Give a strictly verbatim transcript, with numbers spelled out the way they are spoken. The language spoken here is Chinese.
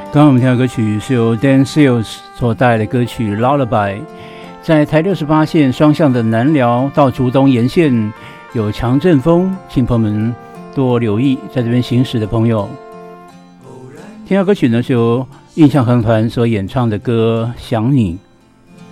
刚刚我们听到歌曲是由 Dan Seals 所带来的歌曲 Lullaby。 在台六十八线双向的南寮到竹东沿线有强阵风，请朋友们多留意在这边行驶的朋友。听到歌曲呢是由印象合唱团所演唱的歌《想你》。